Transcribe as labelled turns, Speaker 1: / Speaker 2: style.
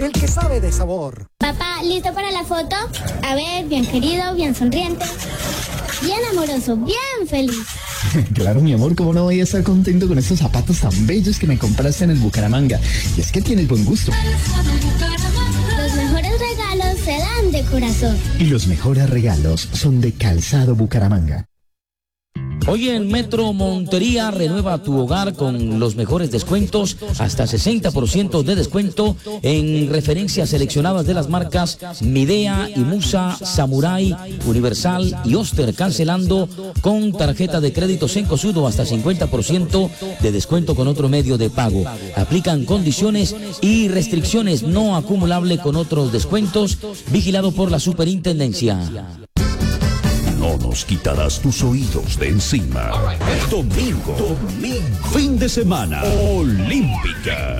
Speaker 1: el que sabe de sabor.
Speaker 2: Papá, ¿listo para la foto? A ver, bien querido, bien sonriente, bien amoroso, bien feliz.
Speaker 3: Claro, mi amor, ¿cómo no voy a estar contento con estos zapatos tan bellos que me compraste en el Bucaramanga? Y es que tienes buen gusto.
Speaker 2: Los mejores regalos se dan de corazón.
Speaker 3: Y los mejores regalos son de Calzado Bucaramanga.
Speaker 4: Hoy en Metro Montería renueva tu hogar con los mejores descuentos, hasta 60% de descuento en referencias seleccionadas de las marcas Midea, Imusa, Samurai, Universal y Oster, cancelando con tarjeta de crédito Cencosud hasta 50% de descuento con otro medio de pago. Aplican condiciones y restricciones, no acumulable con otros descuentos, vigilado por la Superintendencia.
Speaker 5: No nos quitarás tus oídos de encima. Domingo, fin de semana, Olímpica.